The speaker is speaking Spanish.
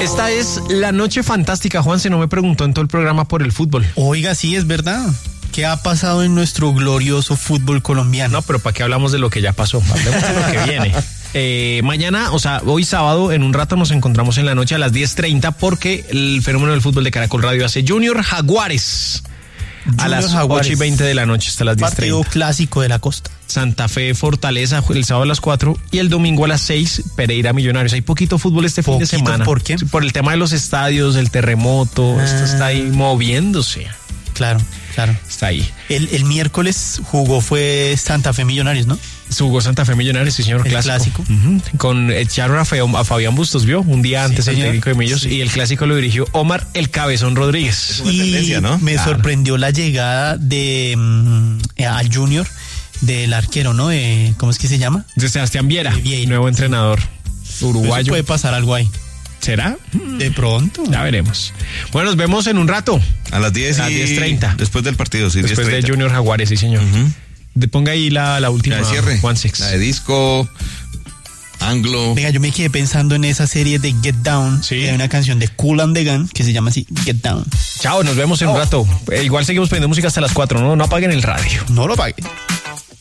Esta es la noche fantástica. Juanse no me preguntó en todo el programa por el fútbol. Oiga, sí, es verdad. ¿Qué ha pasado en nuestro glorioso fútbol colombiano? No, pero ¿para qué hablamos de lo que ya pasó? Hablemos de lo que viene. Mañana, o sea, hoy sábado, en un rato nos encontramos en la noche a las 10:30 porque el fenómeno del fútbol de Caracol Radio hace Junior Jaguares. A las 8:20 de la noche hasta las 10:30. Partido clásico de la costa. Santa Fe Fortaleza el sábado a las 4 y el domingo a las 6 Pereira Millonarios. Hay poquito fútbol este fin de semana. ¿Por qué? Por el tema de los estadios, el terremoto, esto está ahí moviéndose. Claro. Está ahí. El miércoles fue Santa Fe Millonarios, ¿no? Jugó Santa Fe Millonarios, sí, señor. El clásico. Echaron a Fabián Bustos, ¿vio? Un día antes el técnico de Millos, y el clásico lo dirigió Omar el Cabezón Rodríguez. Y ¿no? Me sorprendió la llegada de al Junior del arquero, ¿no? ¿Cómo es que se llama? De Sebastián Viera, nuevo entrenador uruguayo. Puede pasar algo ahí. ¿Será? De pronto. Ya veremos. Bueno, nos vemos en un rato. A las 10:30. Después del partido, sí. Después 10:30. de Junior Jaguares, sí, señor. Ponga ahí la última. La de cierre. Juan Six. La de disco, Anglo. Venga, yo me quedé pensando en esa serie de Get Down. Sí. Hay una canción de Kool and the Gang que se llama así, Get Down. Chao, nos vemos en un rato. Igual seguimos poniendo música hasta las 4, ¿no? No apaguen el radio. No lo paguen.